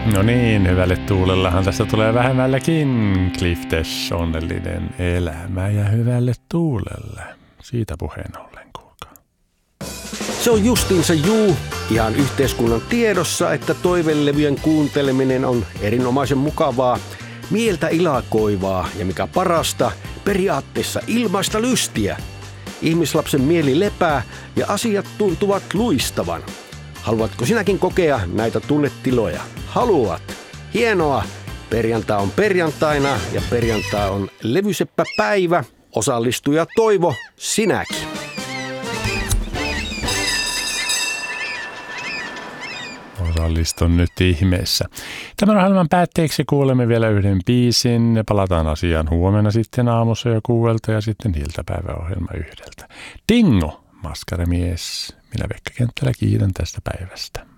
No niin, hyvälle tuulellahan tästä tulee vähemmälläkin. Cliff Dash, onnellinen elämä ja hyvälle tuulelle. Siitä puheen ollen, kuulkaa. Se on justiinsa ihan yhteiskunnan tiedossa, että toivelevyjen kuunteleminen on erinomaisen mukavaa, mieltä ilakoivaa ja mikä parasta, periaatteessa ilmaista lystiä. Ihmislapsen mieli lepää ja asiat tuntuvat luistavan. Haluatko sinäkin kokea näitä tunnetiloja? Haluat? Hienoa! Perjantai on perjantaina ja perjantai on levyseppäpäivä. Osallistuja Toivo, sinäkin. Osallistun nyt ihmeessä. Tämän ohjelman päätteeksi kuulemme vielä yhden biisin. Palataan asiaan huomenna sitten aamussa jo 6 ja sitten iltapäiväohjelma 1. Dingo, maskaramies. Minä Pekka Kenttälä kiitän tästä päivästä.